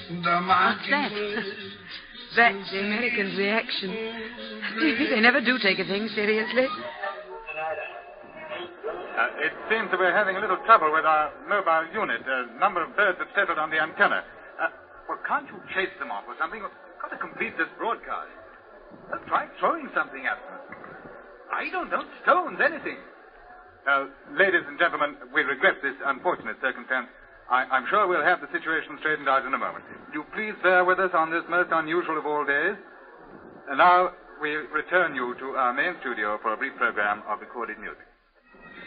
What's that? That's the Americans' reaction. They never do take a thing seriously. It seems that we're having a little trouble with our mobile unit. A number of birds have settled on the antenna. Well, can't you chase them off or something? We've got to complete this broadcast. Well, try throwing something at them. I don't know, stones, anything. Ladies and gentlemen, we regret this unfortunate circumstance. I'm sure we'll have the situation straightened out in a moment. Do please bear with us on this most unusual of all days. And now we return you to our main studio for a brief program of recorded music.